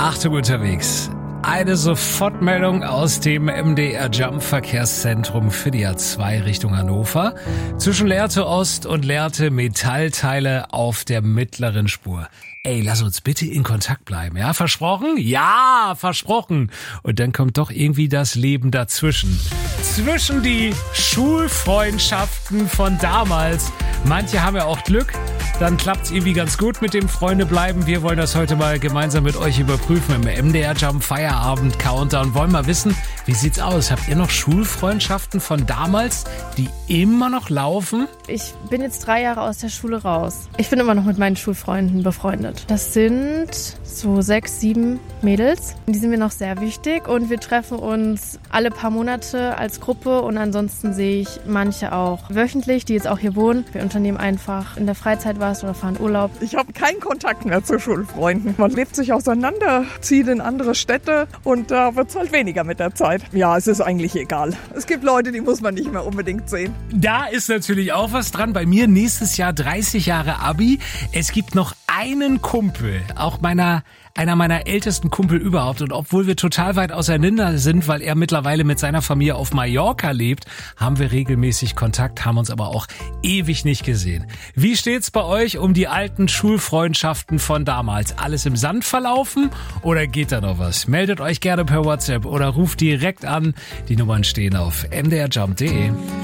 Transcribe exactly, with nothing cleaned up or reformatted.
Achtung unterwegs. Eine Sofortmeldung aus dem M D R Jump Verkehrszentrum für die A zwei Richtung Hannover. Zwischen Lehrte Ost und Lehrte Metallteile auf der mittleren Spur. Ey, lass uns bitte in Kontakt bleiben, ja? Versprochen? Ja, versprochen. Und dann kommt doch irgendwie das Leben dazwischen. Zwischen die Schulfreundschaften von damals. Manche haben ja auch Glück. Dann klappt's irgendwie ganz gut mit dem Freunde bleiben. Wir wollen das heute mal gemeinsam mit euch überprüfen im M D R Jump Feierabend Counter und wollen mal wissen, wie sieht's aus? Habt ihr noch Schulfreundschaften von damals, die immer noch laufen? Ich bin jetzt drei Jahre aus der Schule raus. Ich bin immer noch mit meinen Schulfreunden befreundet. Das sind so sechs, sieben Mädels. Die sind mir noch sehr wichtig und wir treffen uns alle paar Monate als Gruppe und ansonsten sehe ich manche auch wöchentlich, die jetzt auch hier wohnen. Wir unternehmen einfach in der Freizeit was oder fahren Urlaub. Ich habe keinen Kontakt mehr zu Schulfreunden. Man lebt sich auseinander, zieht in andere Städte und da wird es halt weniger mit der Zeit. Ja, es ist eigentlich egal. Es gibt Leute, die muss man nicht mehr unbedingt sehen. Da ist natürlich auch was dran. Bei mir nächstes Jahr dreißig Jahre Abi. Es gibt noch einen Kumpel, auch meiner einer meiner ältesten Kumpel überhaupt. Und obwohl wir total weit auseinander sind, weil er mittlerweile mit seiner Familie auf Mallorca lebt, haben wir regelmäßig Kontakt, haben uns aber auch ewig nicht gesehen. Wie steht's bei euch um die alten Schulfreundschaften von damals? Alles im Sand verlaufen oder geht da noch was? Meldet euch gerne per WhatsApp oder ruft direkt an. Die Nummern stehen auf m d r jump punkt d e.